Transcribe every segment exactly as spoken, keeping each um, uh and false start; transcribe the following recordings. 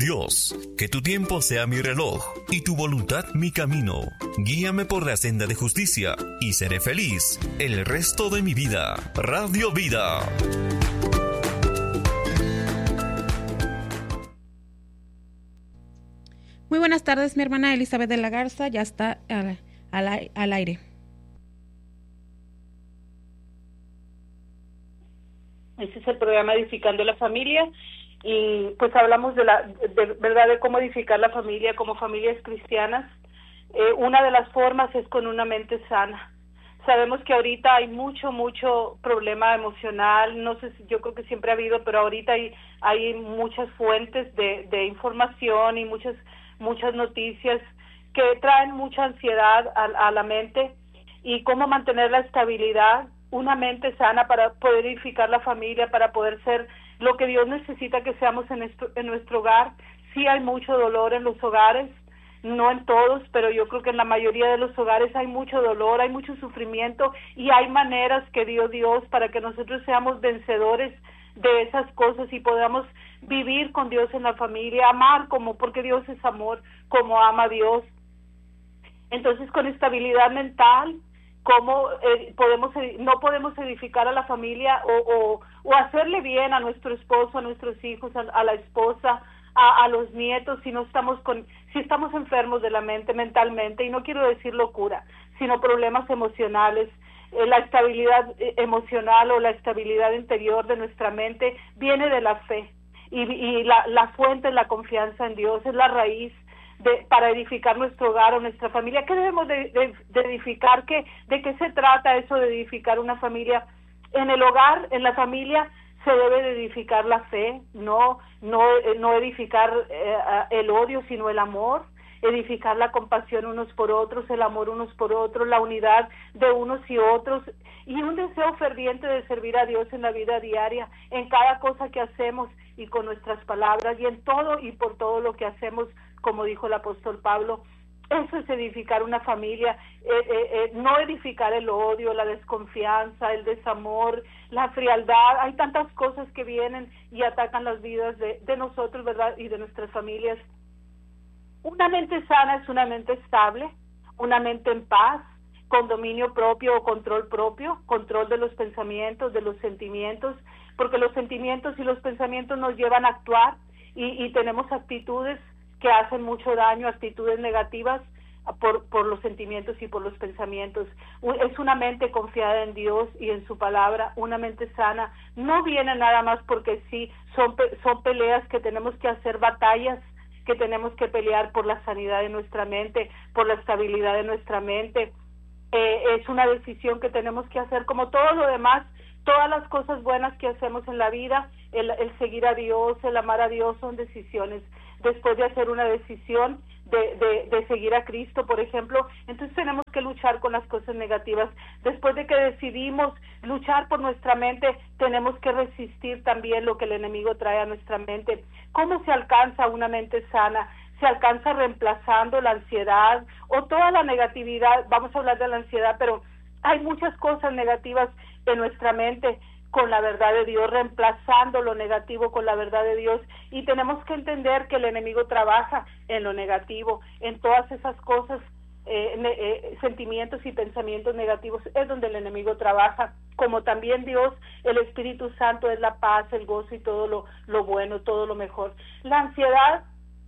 Dios, que tu tiempo sea mi reloj y tu voluntad mi camino. Guíame por la senda de justicia y seré feliz el resto de mi vida. Radio Vida. Muy buenas tardes, mi hermana Elizabeth de la Garza, ya está al, al, al aire. Este es el programa Edificando la Familia y pues hablamos de la de, verdad de cómo edificar la familia como familias cristianas. Eh, una de las formas es con una mente sana. Sabemos que ahorita hay mucho, mucho problema emocional, no sé si, yo creo que siempre ha habido, pero ahorita hay, hay muchas fuentes de, de información y muchas muchas noticias que traen mucha ansiedad a, a la mente, y cómo mantener la estabilidad, una mente sana para poder edificar la familia, para poder ser lo que Dios necesita que seamos en nuestro, en nuestro hogar. Sí hay mucho dolor en los hogares, no en todos, pero yo creo que en la mayoría de los hogares hay mucho dolor, hay mucho sufrimiento, y hay maneras que dio Dios para que nosotros seamos vencedores de esas cosas y podamos vivir con Dios en la familia, amar como, porque Dios es amor, como ama Dios. Entonces, con estabilidad mental, cómo eh, podemos no podemos edificar a la familia o, o, o hacerle bien a nuestro esposo, a nuestros hijos, a, a la esposa, a, a los nietos, si no estamos con, si estamos enfermos de la mente, mentalmente, y no quiero decir locura, sino problemas emocionales. Eh, la estabilidad eh, emocional o la estabilidad interior de nuestra mente viene de la fe, y, y la, la fuente es la confianza en Dios, es la raíz de, para edificar nuestro hogar o nuestra familia. ¿Qué debemos de, de, de edificar? ¿Qué, ¿De qué se trata eso de edificar una familia? En el hogar, en la familia, se debe de edificar la fe, no, no, no edificar eh, el odio, sino el amor, edificar la compasión unos por otros, el amor unos por otros, la unidad de unos y otros, y un deseo ferviente de servir a Dios en la vida diaria, en cada cosa que hacemos y con nuestras palabras, y en todo y por todo lo que hacemos, como dijo el apóstol Pablo. Eso es edificar una familia, eh, eh, eh, no edificar el odio, la desconfianza, el desamor, la frialdad. Hay tantas cosas que vienen y atacan las vidas de, de nosotros, ¿verdad?, y de nuestras familias. Una mente sana es una mente estable, una mente en paz, con dominio propio o control propio, control de los pensamientos, de los sentimientos, porque los sentimientos y los pensamientos nos llevan a actuar, y, y tenemos actitudes que hacen mucho daño, actitudes negativas por, por los sentimientos y por los pensamientos. Es una mente confiada en Dios y en su palabra, una mente sana. No viene nada más porque sí, son, son peleas que tenemos que hacer, batallas que tenemos que pelear por la sanidad de nuestra mente, por la estabilidad de nuestra mente. Eh, es una decisión que tenemos que hacer como todo lo demás, todas las cosas buenas que hacemos en la vida, el, el seguir a Dios, el amar a Dios, son decisiones. Después de hacer una decisión de, de, de seguir a Cristo, por ejemplo, entonces tenemos que luchar con las cosas negativas. Después de que decidimos luchar por nuestra mente, tenemos que resistir también lo que el enemigo trae a nuestra mente. ¿Cómo se alcanza una mente sana? Se alcanza reemplazando la ansiedad o toda la negatividad. Vamos a hablar de la ansiedad, pero hay muchas cosas negativas en nuestra mente, con la verdad de Dios, reemplazando lo negativo con la verdad de Dios. Y tenemos que entender que el enemigo trabaja en lo negativo, en todas esas cosas, eh, eh, sentimientos y pensamientos negativos, es donde el enemigo trabaja. Como también Dios, el Espíritu Santo, es la paz, el gozo y todo lo, lo bueno, todo lo mejor. La ansiedad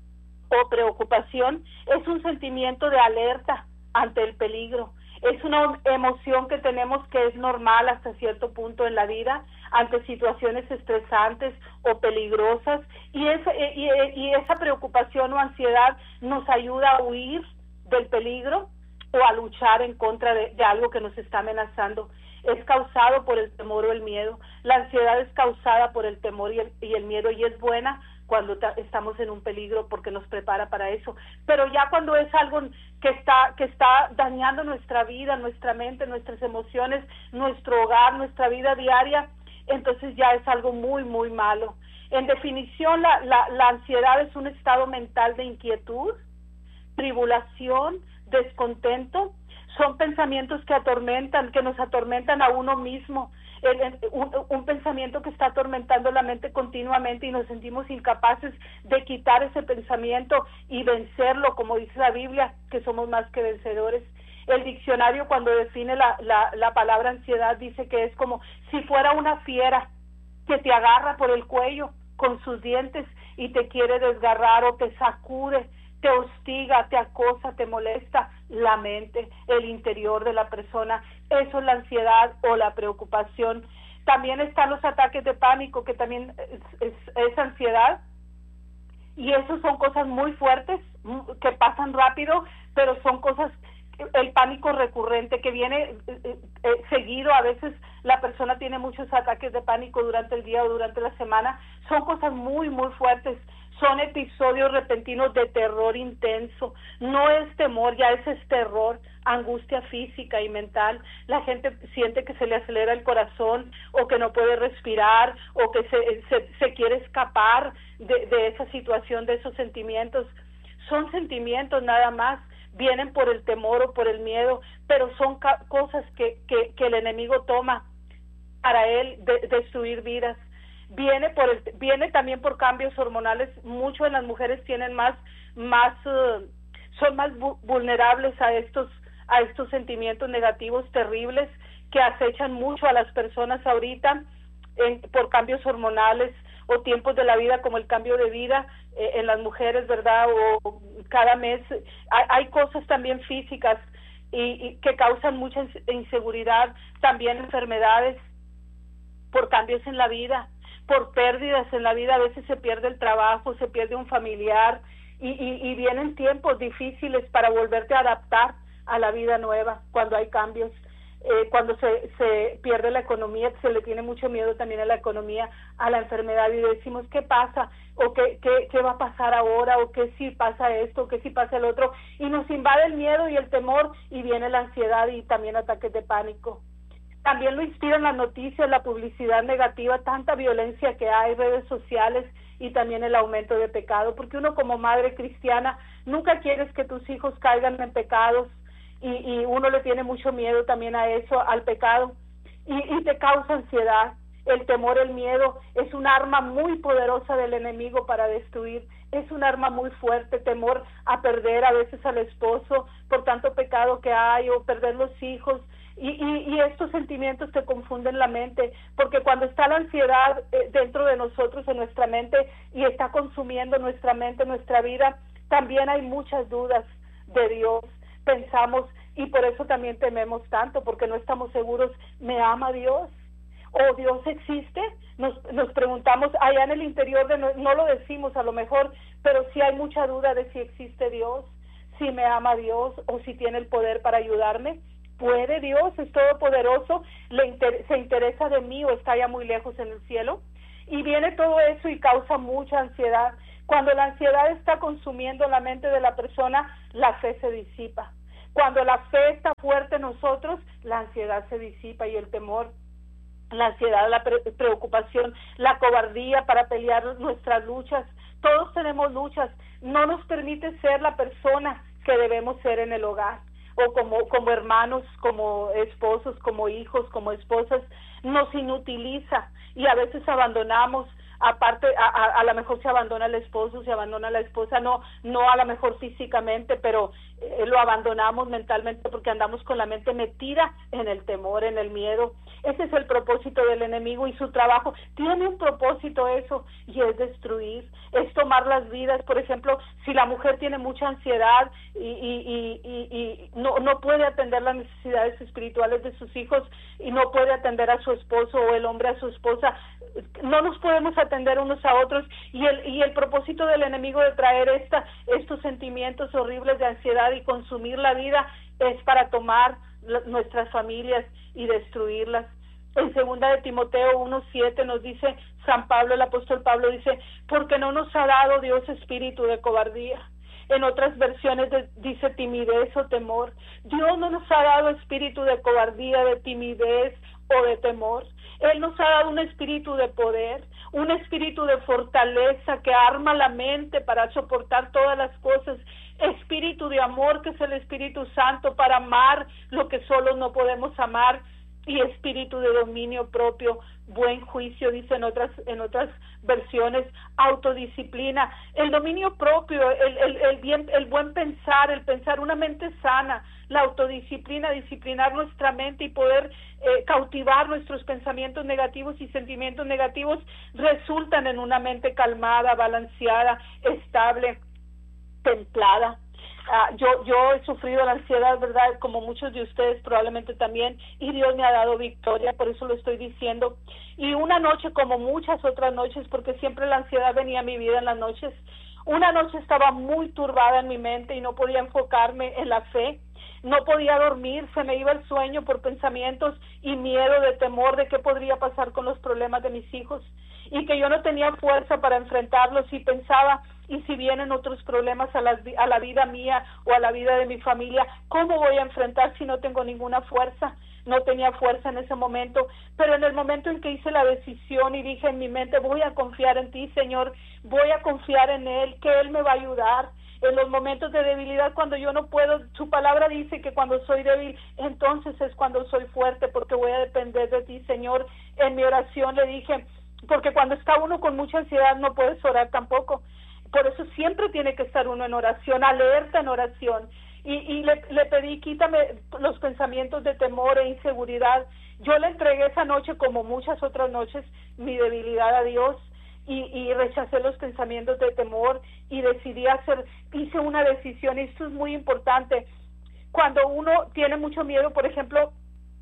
o preocupación es un sentimiento de alerta ante el peligro. Es una emoción que tenemos que es normal hasta cierto punto en la vida, ante situaciones estresantes o peligrosas, y esa, y, y esa preocupación o ansiedad nos ayuda a huir del peligro o a luchar en contra de, de algo que nos está amenazando. Es causado por el temor o el miedo. La ansiedad es causada por el temor y el, y el miedo, y es buena cuando estamos en un peligro porque nos prepara para eso. Pero ya cuando es algo que está que está dañando nuestra vida, nuestra mente, nuestras emociones, nuestro hogar, nuestra vida diaria, entonces ya es algo muy, muy malo. En definición, la, la, la ansiedad es un estado mental de inquietud, tribulación, descontento. Son pensamientos que atormentan, que nos atormentan a uno mismo. el, el, un, un pensamiento que está atormentando la mente continuamente y nos sentimos incapaces de quitar ese pensamiento y vencerlo, como dice la Biblia, que somos más que vencedores. El diccionario, cuando define la, la, la palabra ansiedad, dice que es como si fuera una fiera que te agarra por el cuello con sus dientes y te quiere desgarrar o te sacude, te hostiga, te acosa, te molesta la mente, el interior de la persona. Eso es la ansiedad o la preocupación. También están los ataques de pánico, que también es, es, es ansiedad, y eso son cosas muy fuertes, que pasan rápido, pero son cosas, el pánico recurrente que viene eh, eh, seguido. A veces la persona tiene muchos ataques de pánico durante el día o durante la semana. Son cosas muy, muy fuertes. Son episodios repentinos de terror intenso. No es temor, ya ese es terror, angustia física y mental. La gente siente que se le acelera el corazón, o que no puede respirar, o que se, se, se quiere escapar de, de esa situación, de esos sentimientos. Son sentimientos nada más, vienen por el temor o por el miedo, pero son ca- cosas que, que, que el enemigo toma para él de, destruir vidas. Viene por el, viene también por cambios hormonales. Muchas de las mujeres tienen más, más, uh, son más bu- vulnerables a estos, a estos sentimientos negativos terribles que acechan mucho a las personas ahorita, en, por cambios hormonales o tiempos de la vida, como el cambio de vida eh, en las mujeres, ¿verdad? O cada mes hay, hay cosas también físicas y, y que causan mucha inseguridad, también enfermedades por cambios en la vida, por pérdidas en la vida. A veces se pierde el trabajo, se pierde un familiar y, y, y vienen tiempos difíciles para volverte a adaptar a la vida nueva cuando hay cambios. Eh, cuando se, se pierde la economía, se le tiene mucho miedo también a la economía, a la enfermedad, y decimos, ¿qué pasa? ¿O qué, qué, qué va a pasar ahora? ¿O qué si pasa esto? ¿O qué si pasa el otro? Y nos invade el miedo y el temor, y viene la ansiedad y también ataques de pánico. También lo inspiran las noticias, la publicidad negativa, tanta violencia que hay, redes sociales, y también el aumento de pecado, porque uno como madre cristiana nunca quieres que tus hijos caigan en pecados, y, y uno le tiene mucho miedo también a eso, al pecado, y, y te causa ansiedad. El temor, el miedo, es un arma muy poderosa del enemigo para destruir. Es un arma muy fuerte, temor a perder a veces al esposo por tanto pecado que hay, o perder los hijos. Y, y, y estos sentimientos te confunden la mente, porque cuando está la ansiedad eh, dentro de nosotros, en nuestra mente, y está consumiendo nuestra mente, nuestra vida, también hay muchas dudas de Dios. Pensamos, y por eso también tememos tanto, porque no estamos seguros, ¿me ama Dios? ¿O Dios existe? Nos, nos preguntamos allá en el interior, de no, no lo decimos a lo mejor, pero sí hay mucha duda de si existe Dios, si me ama Dios, o si tiene el poder para ayudarme. ¿Puede Dios? ¿Es todopoderoso? ¿Le inter- ¿Se interesa de mí, o está ya muy lejos en el cielo? Y viene todo eso y causa mucha ansiedad. Cuando la ansiedad está consumiendo la mente de la persona, la fe se disipa. Cuando la fe está fuerte en nosotros, la ansiedad se disipa, y el temor, la ansiedad, la pre- preocupación, la cobardía para pelear nuestras luchas. Todos tenemos luchas. No nos permite ser la persona que debemos ser en el hogar, o como, como hermanos, como esposos, como hijos, como esposas. Nos inutiliza y a veces abandonamos. Aparte, a, a, a lo mejor se abandona el esposo, se abandona la esposa, no no a lo mejor físicamente, pero eh, lo abandonamos mentalmente, porque andamos con la mente metida en el temor, en el miedo. Ese es el propósito del enemigo, y su trabajo tiene un propósito, eso, y es destruir, es tomar las vidas. Por ejemplo, si la mujer tiene mucha ansiedad y, y, y, y, y no, no puede atender las necesidades espirituales de sus hijos, y no puede atender a su esposo, o el hombre a su esposa, no nos podemos atender unos a otros, y el y el propósito del enemigo de traer esta estos sentimientos horribles de ansiedad y consumir la vida es para tomar la, nuestras familias y destruirlas. En segunda de Timoteo uno siete nos dice San Pablo, el apóstol Pablo dice, porque no nos ha dado Dios espíritu de cobardía. En otras versiones de, dice timidez o temor. Dios no nos ha dado espíritu de cobardía, de timidez o de temor. Él nos ha dado un espíritu de poder, un espíritu de fortaleza que arma la mente para soportar todas las cosas, espíritu de amor, que es el Espíritu Santo, para amar lo que solos no podemos amar, y espíritu de dominio propio, buen juicio, dice en otras en otras versiones, autodisciplina, el dominio propio, el, el, el bien, el buen pensar, el pensar una mente sana, la autodisciplina, disciplinar nuestra mente y poder eh, cautivar nuestros pensamientos negativos y sentimientos negativos, resultan en una mente calmada, balanceada, estable, templada. Uh, yo yo he sufrido la ansiedad, ¿verdad? Como muchos de ustedes probablemente también, y Dios me ha dado victoria, por eso lo estoy diciendo. Y una noche, como muchas otras noches, porque siempre la ansiedad venía a mi vida en las noches, una noche estaba muy turbada en mi mente y no podía enfocarme en la fe, no podía dormir, se me iba el sueño por pensamientos y miedo, de temor de qué podría pasar con los problemas de mis hijos, y que yo no tenía fuerza para enfrentarlos, y pensaba, y si vienen otros problemas a la, a la vida mía o a la vida de mi familia, ¿cómo voy a enfrentar si no tengo ninguna fuerza? No tenía fuerza en ese momento, pero en el momento en que hice la decisión y dije en mi mente, voy a confiar en ti, Señor, voy a confiar en Él, que Él me va a ayudar. En los momentos de debilidad, cuando yo no puedo, su palabra dice que cuando soy débil, entonces es cuando soy fuerte, porque voy a depender de ti, Señor. En mi oración le dije, porque cuando está uno con mucha ansiedad no puedes orar tampoco. Por eso siempre tiene que estar uno en oración, alerta en oración. Y, y le, le pedí, quítame los pensamientos de temor e inseguridad. Yo le entregué esa noche, como muchas otras noches, mi debilidad a Dios, y, y rechacé los pensamientos de temor y decidí hacer, hice una decisión, y esto es muy importante. Cuando uno tiene mucho miedo, por ejemplo,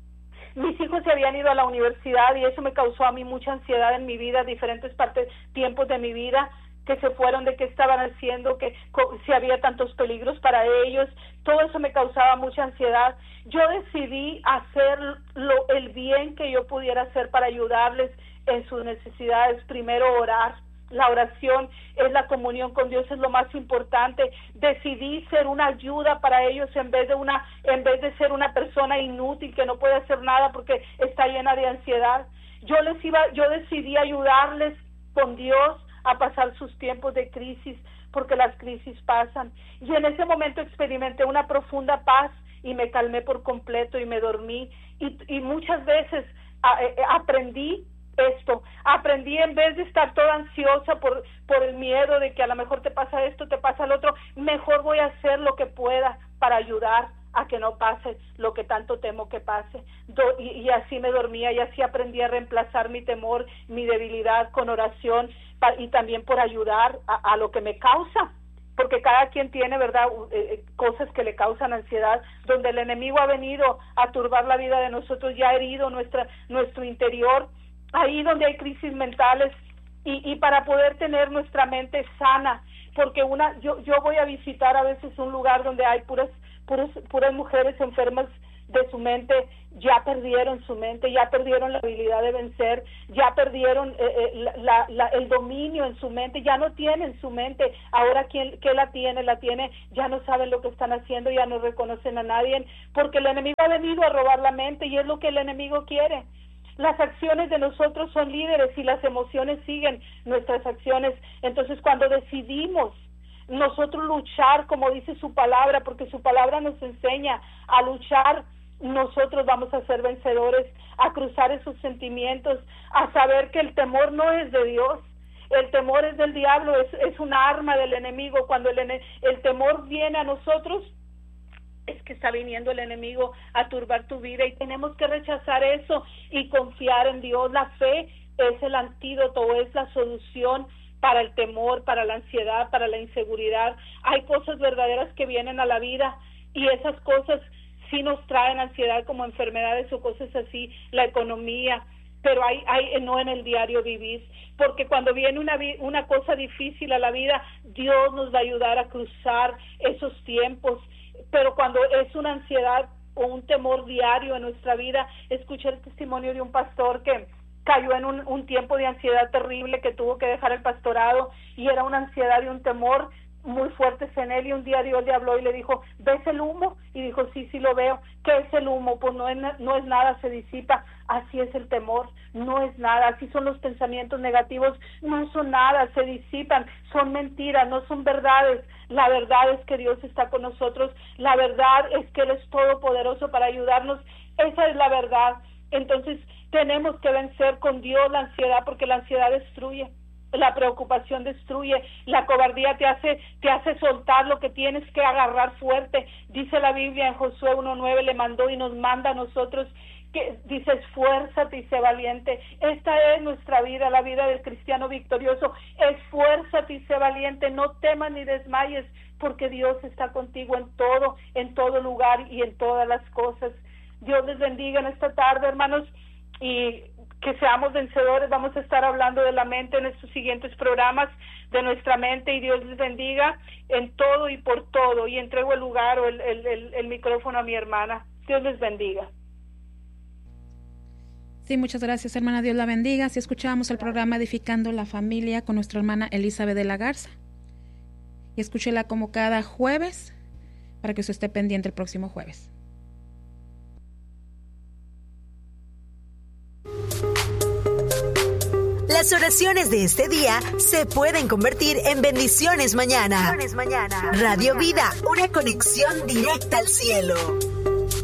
mis hijos se habían ido a la universidad y eso me causó a mí mucha ansiedad en mi vida, diferentes partes, tiempos de mi vida, que se fueron, de qué estaban haciendo, que si había tantos peligros para ellos, todo eso me causaba mucha ansiedad. Yo decidí hacer lo, el bien que yo pudiera hacer para ayudarles en sus necesidades. Primero, orar. La oración es la comunión con Dios, es lo más importante. Decidí ser una ayuda para ellos en vez de una, en vez de ser una persona inútil que no puede hacer nada porque está llena de ansiedad. Yo les iba, yo decidí ayudarles con Dios a pasar sus tiempos de crisis, porque las crisis pasan. Y en ese momento experimenté una profunda paz y me calmé por completo y me dormí. Y, y muchas veces a, eh, aprendí esto, aprendí, en vez de estar toda ansiosa por, por el miedo de que a lo mejor te pasa esto, te pasa el otro, mejor voy a hacer lo que pueda para ayudar a que no pase lo que tanto temo que pase. Do, y, y así me dormía, y así aprendí a reemplazar mi temor, mi debilidad con oración, pa, y también por ayudar a, a lo que me causa, porque cada quien tiene, ¿verdad?, eh, cosas que le causan ansiedad, donde el enemigo ha venido a turbar la vida de nosotros, ya ha herido nuestra, nuestro interior, ahí donde hay crisis mentales, y, y para poder tener nuestra mente sana, porque una yo yo voy a visitar a veces un lugar donde hay puras puras puras mujeres enfermas de su mente, ya perdieron su mente, ya perdieron la habilidad de vencer, ya perdieron eh, eh, la, la, la, el dominio en su mente, ya no tienen su mente. Ahora, ¿quién qué la tiene? La tiene, ya no saben lo que están haciendo, ya no reconocen a nadie, porque el enemigo ha venido a robar la mente, y es lo que el enemigo quiere. Las acciones de nosotros son líderes y las emociones siguen nuestras acciones. Entonces, cuando decidimos nosotros luchar, como dice su palabra, porque su palabra nos enseña a luchar, nosotros vamos a ser vencedores, a cruzar esos sentimientos, a saber que el temor no es de Dios. El temor es del diablo, es, es un arma del enemigo. Cuando el, el temor viene a nosotros, es que está viniendo el enemigo a turbar tu vida, y tenemos que rechazar eso y confiar en Dios. La fe es el antídoto, o es la solución para el temor, para la ansiedad, para la inseguridad. Hay cosas verdaderas que vienen a la vida, y esas cosas sí nos traen ansiedad, como enfermedades o cosas así, la economía, pero hay, hay no en el diario vivir, porque cuando viene una, una cosa difícil a la vida, Dios nos va a ayudar a cruzar esos tiempos. Pero cuando es una ansiedad o un temor diario en nuestra vida, escuché el testimonio de un pastor que cayó en un, un tiempo de ansiedad terrible, que tuvo que dejar el pastorado, y era una ansiedad y un temor muy fuertes en él, y un día Dios le habló y le dijo, ¿ves el humo? Y dijo, sí, sí lo veo. ¿Qué es el humo? Pues no es, no es nada, se disipa. Así es el temor, no es nada. Así son los pensamientos negativos, no son nada, se disipan, son mentiras, no son verdades. La verdad es que Dios está con nosotros, la verdad es que Él es todopoderoso para ayudarnos. Esa es la verdad. Entonces tenemos que vencer con Dios la ansiedad, porque la ansiedad destruye, la preocupación destruye, la cobardía te hace te hace soltar lo que tienes que agarrar fuerte. Dice la Biblia en Josué uno nueve, le mandó y nos manda a nosotros, que dice, esfuérzate y sé valiente. Esta es nuestra vida, la vida del cristiano victorioso. Esfuérzate y sé valiente, no temas ni desmayes, porque Dios está contigo en todo, en todo lugar y en todas las cosas. Dios les bendiga en esta tarde, hermanos, y que seamos vencedores. Vamos a estar hablando de la mente en estos siguientes programas, de nuestra mente, y Dios les bendiga en todo y por todo. Y entrego el lugar o el, el, el, el micrófono a mi hermana. Dios les bendiga. Sí, muchas gracias, hermana. Dios la bendiga. Así escuchábamos el programa Edificando la Familia con nuestra hermana Elizabeth de la Garza. Y escúchela como cada jueves para que usted esté pendiente el próximo jueves. Las oraciones de este día se pueden convertir en bendiciones mañana. Radio Vida, una conexión directa al cielo.